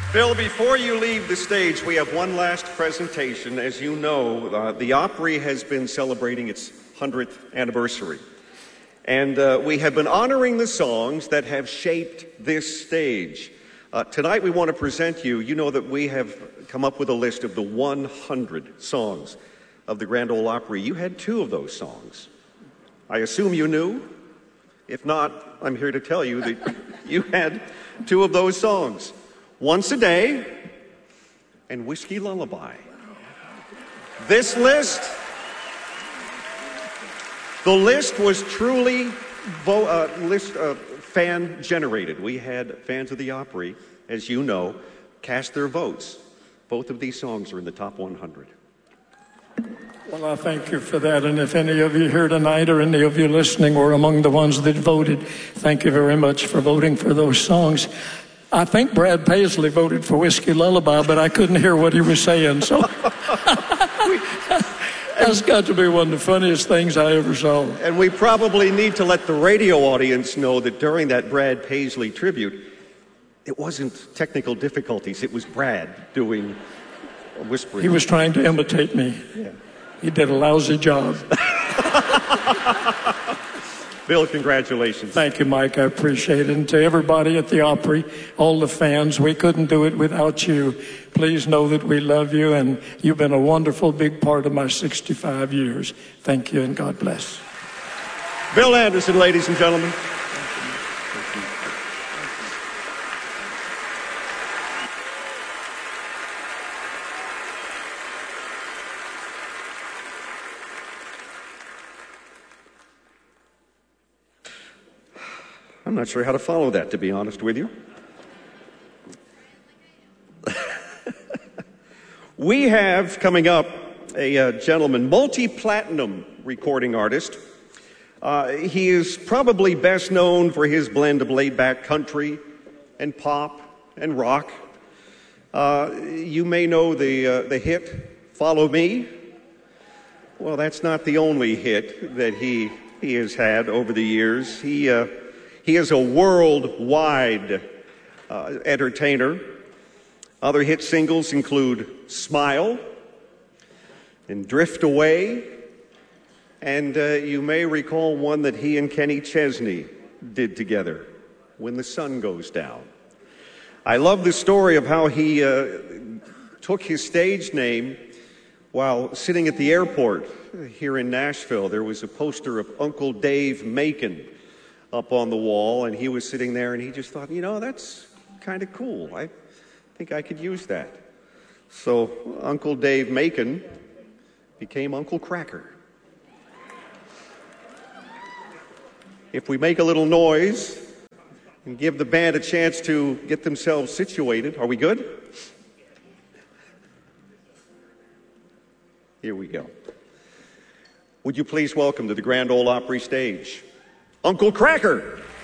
Bill, before you leave the stage, we have one last presentation. As you know, the Opry has been celebrating its 100th anniversary. And we have been honoring the songs that have shaped this stage. Tonight we want to present you know that we have come up with a list of the 100 songs of the Grand Ole Opry. You had 2 of those songs. I assume you knew. If not, I'm here to tell you that you had 2 of those songs. Once a Day and Whiskey Lullaby. This list, the list was truly fan generated. We had fans of the Opry, as you know, cast their votes. Both of these songs are in the top 100. Well, I thank you for that. And if any of you here tonight or any of you listening were among the ones that voted, thank you very much for voting for those songs. I think Brad Paisley voted for Whiskey Lullaby, but I couldn't hear what he was saying. So that's got to be one of the funniest things I ever saw. And we probably need to let the radio audience know that during that Brad Paisley tribute, it wasn't technical difficulties. It was Brad doing whispering. He was trying to imitate me. Yeah. He did a lousy job. Bill, congratulations. Thank you, Mike. I appreciate it. And to everybody at the Opry, all the fans, we couldn't do it without you. Please know that we love you, and you've been a wonderful big part of my 65 years. Thank you, and God bless. Bill Anderson, ladies and gentlemen. I'm not sure how to follow that, to be honest with you. We have coming up a gentleman, multi-platinum recording artist. He is probably best known for his blend of laid-back country and pop and rock. You may know the hit, Follow Me. Well, that's not the only hit that he has had over the years. He is a worldwide entertainer. Other hit singles include Smile and Drift Away. And you may recall one that he and Kenny Chesney did together, When the Sun Goes Down. I love the story of how he took his stage name while sitting at the airport here in Nashville. There was a poster of Uncle Dave Macon up on the wall, and he was sitting there, and he just thought, that's kind of cool. I think I could use that. So Uncle Dave Macon became Uncle Kracker. If we make a little noise and give the band a chance to get themselves situated, are we good? Here we go. Would you please welcome to the Grand Ole Opry stage, Uncle Kracker.